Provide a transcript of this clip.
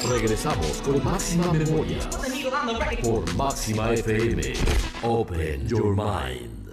Regresamos con Máxima Memoria por Máxima FM. Open your mind.